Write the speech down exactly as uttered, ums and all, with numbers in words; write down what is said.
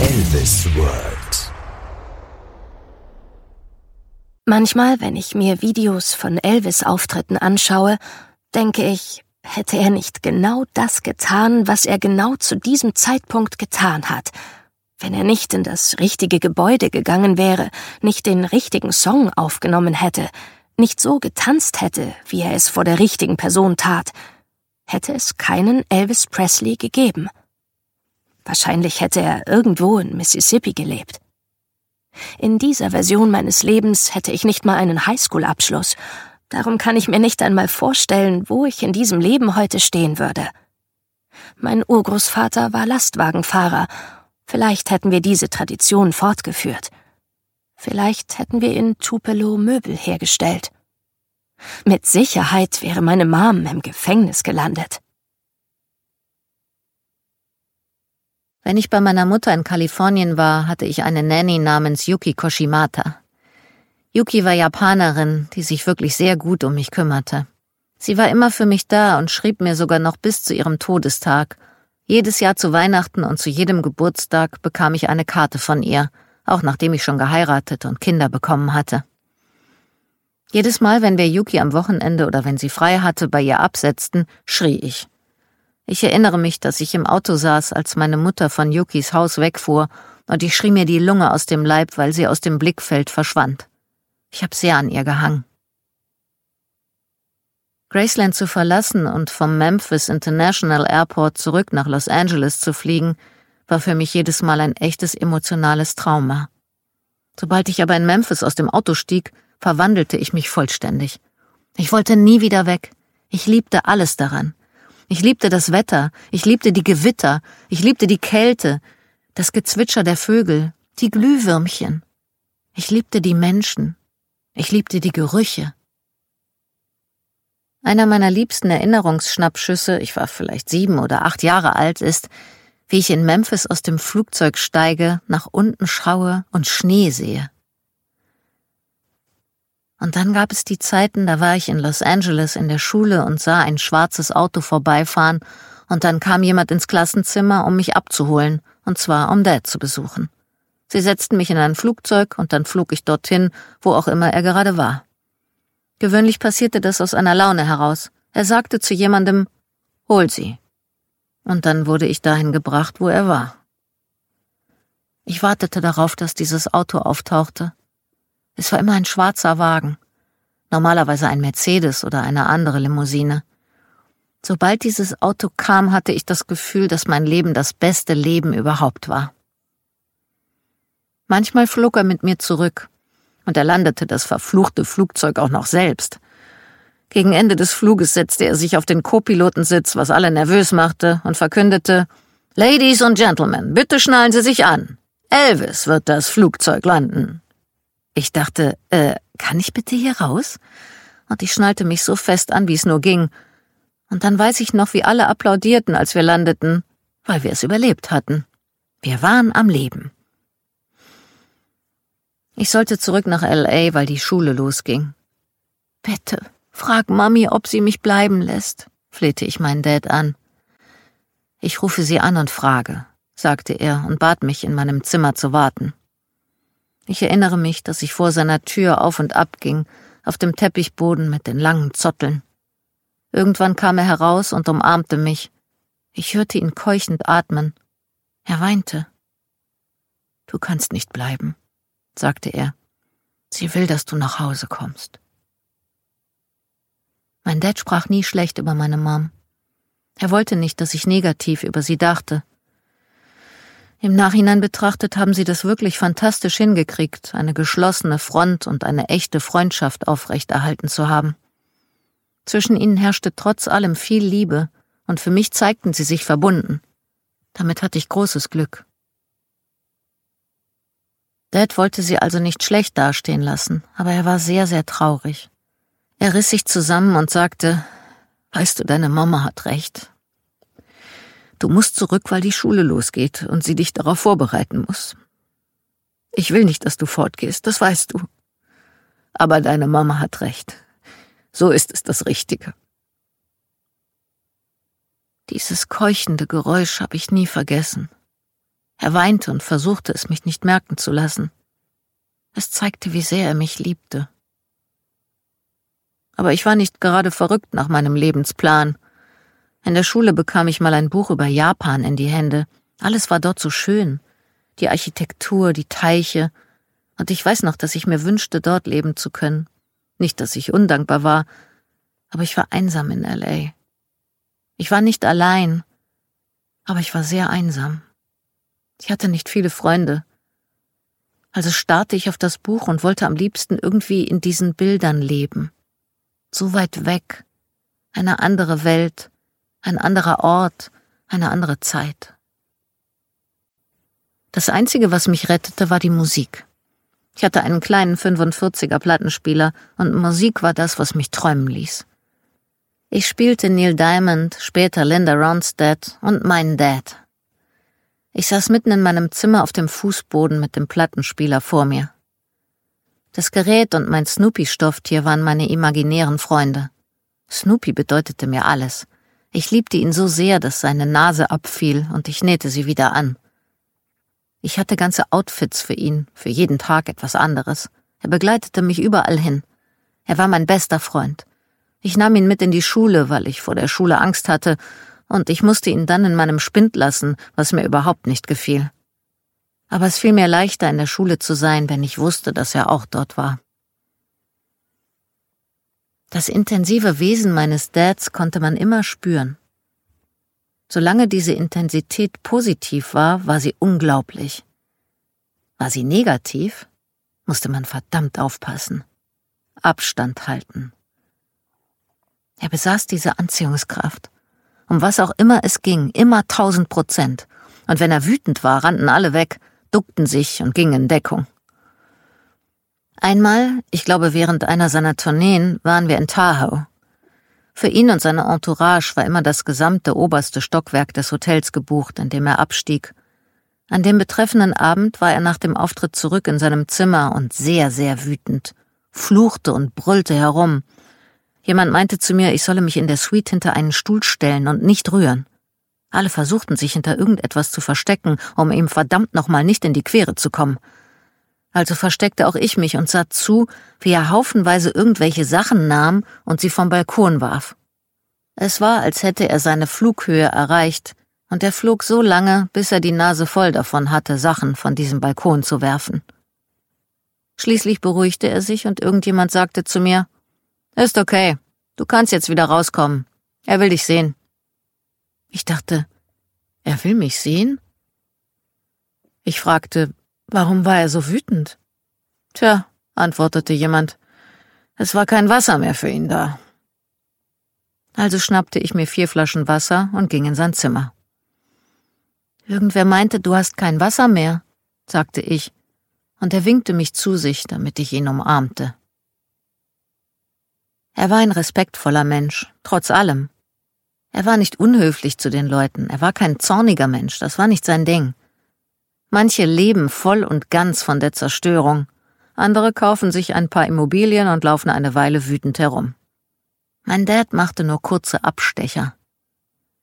Elvis World. Manchmal, wenn ich mir Videos von Elvis-Auftritten anschaue, denke ich, hätte er nicht genau das getan, was er genau zu diesem Zeitpunkt getan hat. Wenn er nicht in das richtige Gebäude gegangen wäre, nicht den richtigen Song aufgenommen hätte, nicht so getanzt hätte, wie er es vor der richtigen Person tat, hätte es keinen Elvis Presley gegeben. Wahrscheinlich hätte er irgendwo in Mississippi gelebt. In dieser Version meines Lebens hätte ich nicht mal einen Highschool-Abschluss. Darum kann ich mir nicht einmal vorstellen, wo ich in diesem Leben heute stehen würde. Mein Urgroßvater war Lastwagenfahrer. Vielleicht hätten wir diese Tradition fortgeführt. Vielleicht hätten wir in Tupelo Möbel hergestellt. Mit Sicherheit wäre meine Mom im Gefängnis gelandet. Wenn ich bei meiner Mutter in Kalifornien war, hatte ich eine Nanny namens Yuki Koshimata. Yuki war Japanerin, die sich wirklich sehr gut um mich kümmerte. Sie war immer für mich da und schrieb mir sogar noch bis zu ihrem Todestag. Jedes Jahr zu Weihnachten und zu jedem Geburtstag bekam ich eine Karte von ihr, auch nachdem ich schon geheiratet und Kinder bekommen hatte. Jedes Mal, wenn wir Yuki am Wochenende oder wenn sie frei hatte, bei ihr absetzten, schrie ich. Ich erinnere mich, dass ich im Auto saß, als meine Mutter von Yukis Haus wegfuhr, und ich schrie mir die Lunge aus dem Leib, weil sie aus dem Blickfeld verschwand. Ich habe sehr an ihr gehangen. Graceland zu verlassen und vom Memphis International Airport zurück nach Los Angeles zu fliegen, war für mich jedes Mal ein echtes emotionales Trauma. Sobald ich aber in Memphis aus dem Auto stieg, verwandelte ich mich vollständig. Ich wollte nie wieder weg. Ich liebte alles daran. Ich liebte das Wetter, ich liebte die Gewitter, ich liebte die Kälte, das Gezwitscher der Vögel, die Glühwürmchen. Ich liebte die Menschen, ich liebte die Gerüche. Einer meiner liebsten Erinnerungsschnappschüsse, ich war vielleicht sieben oder acht Jahre alt, ist, wie ich in Memphis aus dem Flugzeug steige, nach unten schaue und Schnee sehe. Und dann gab es die Zeiten, da war ich in Los Angeles in der Schule und sah ein schwarzes Auto vorbeifahren und dann kam jemand ins Klassenzimmer, um mich abzuholen, und zwar um Dad zu besuchen. Sie setzten mich in ein Flugzeug und dann flog ich dorthin, wo auch immer er gerade war. Gewöhnlich passierte das aus einer Laune heraus. Er sagte zu jemandem, »Hol sie.« Und dann wurde ich dahin gebracht, wo er war. Ich wartete darauf, dass dieses Auto auftauchte. Es war immer ein schwarzer Wagen, normalerweise ein Mercedes oder eine andere Limousine. Sobald dieses Auto kam, hatte ich das Gefühl, dass mein Leben das beste Leben überhaupt war. Manchmal flog er mit mir zurück, und er landete das verfluchte Flugzeug auch noch selbst. Gegen Ende des Fluges setzte er sich auf den Co-Pilotensitz, was alle nervös machte, und verkündete, »Ladies und Gentlemen, bitte schnallen Sie sich an. Elvis wird das Flugzeug landen.« Ich dachte, äh, kann ich bitte hier raus? Und ich schnallte mich so fest an, wie es nur ging. Und dann weiß ich noch, wie alle applaudierten, als wir landeten, weil wir es überlebt hatten. Wir waren am Leben. Ich sollte zurück nach L A, weil die Schule losging. »Bitte, frag Mami, ob sie mich bleiben lässt«, flehte ich meinen Dad an. »Ich rufe sie an und frage«, sagte er und bat mich, in meinem Zimmer zu warten. Ich erinnere mich, dass ich vor seiner Tür auf und ab ging, auf dem Teppichboden mit den langen Zotteln. Irgendwann kam er heraus und umarmte mich. Ich hörte ihn keuchend atmen. Er weinte. »Du kannst nicht bleiben«, sagte er. »Sie will, dass du nach Hause kommst.« Mein Dad sprach nie schlecht über meine Mom. Er wollte nicht, dass ich negativ über sie dachte. Im Nachhinein betrachtet haben sie das wirklich fantastisch hingekriegt, eine geschlossene Front und eine echte Freundschaft aufrechterhalten zu haben. Zwischen ihnen herrschte trotz allem viel Liebe, und für mich zeigten sie sich verbunden. Damit hatte ich großes Glück. Dad wollte sie also nicht schlecht dastehen lassen, aber er war sehr, sehr traurig. Er riss sich zusammen und sagte, »Weißt du, deine Mama hat recht. Du musst zurück, weil die Schule losgeht und sie dich darauf vorbereiten muss. Ich will nicht, dass du fortgehst, das weißt du. Aber deine Mama hat recht. So ist es das Richtige.« Dieses keuchende Geräusch habe ich nie vergessen. Er weinte und versuchte es, mich nicht merken zu lassen. Es zeigte, wie sehr er mich liebte. Aber ich war nicht gerade verrückt nach meinem Lebensplan. In der Schule bekam ich mal ein Buch über Japan in die Hände. Alles war dort so schön. Die Architektur, die Teiche. Und ich weiß noch, dass ich mir wünschte, dort leben zu können. Nicht, dass ich undankbar war, aber ich war einsam in L A. Ich war nicht allein, aber ich war sehr einsam. Ich hatte nicht viele Freunde. Also starrte ich auf das Buch und wollte am liebsten irgendwie in diesen Bildern leben. So weit weg. Eine andere Welt, ein anderer Ort, eine andere Zeit. Das Einzige, was mich rettete, war die Musik. Ich hatte einen kleinen fünfundvierziger Plattenspieler und Musik war das, was mich träumen ließ. Ich spielte Neil Diamond, später Linda Ronstadt und meinen Dad. Ich saß mitten in meinem Zimmer auf dem Fußboden mit dem Plattenspieler vor mir. Das Gerät und mein Snoopy-Stofftier waren meine imaginären Freunde. Snoopy bedeutete mir alles. Ich liebte ihn so sehr, dass seine Nase abfiel und ich nähte sie wieder an. Ich hatte ganze Outfits für ihn, für jeden Tag etwas anderes. Er begleitete mich überall hin. Er war mein bester Freund. Ich nahm ihn mit in die Schule, weil ich vor der Schule Angst hatte, und ich musste ihn dann in meinem Spind lassen, was mir überhaupt nicht gefiel. Aber es fiel mir leichter, in der Schule zu sein, wenn ich wusste, dass er auch dort war. Das intensive Wesen meines Dads konnte man immer spüren. Solange diese Intensität positiv war, war sie unglaublich. War sie negativ, musste man verdammt aufpassen. Abstand halten. Er besaß diese Anziehungskraft. Um was auch immer es ging, immer tausend Prozent. Und wenn er wütend war, rannten alle weg, duckten sich und gingen in Deckung. Einmal, ich glaube während einer seiner Tourneen, waren wir in Tahoe. Für ihn und seine Entourage war immer das gesamte oberste Stockwerk des Hotels gebucht, in dem er abstieg. An dem betreffenden Abend war er nach dem Auftritt zurück in seinem Zimmer und sehr, sehr wütend, fluchte und brüllte herum. Jemand meinte zu mir, ich solle mich in der Suite hinter einen Stuhl stellen und nicht rühren. Alle versuchten sich hinter irgendetwas zu verstecken, um ihm verdammt nochmal nicht in die Quere zu kommen. Also versteckte auch ich mich und sah zu, wie er haufenweise irgendwelche Sachen nahm und sie vom Balkon warf. Es war, als hätte er seine Flughöhe erreicht, und er flog so lange, bis er die Nase voll davon hatte, Sachen von diesem Balkon zu werfen. Schließlich beruhigte er sich und irgendjemand sagte zu mir, »Ist okay, du kannst jetzt wieder rauskommen. Er will dich sehen.« Ich dachte, er will mich sehen? Ich fragte, warum war er so wütend? »Tja«, antwortete jemand, »es war kein Wasser mehr für ihn da.« Also schnappte ich mir vier Flaschen Wasser und ging in sein Zimmer. »Irgendwer meinte, du hast kein Wasser mehr«, sagte ich, und er winkte mich zu sich, damit ich ihn umarmte. Er war ein respektvoller Mensch, trotz allem. Er war nicht unhöflich zu den Leuten, er war kein zorniger Mensch, das war nicht sein Ding. Manche leben voll und ganz von der Zerstörung, andere kaufen sich ein paar Immobilien und laufen eine Weile wütend herum. Mein Dad machte nur kurze Abstecher.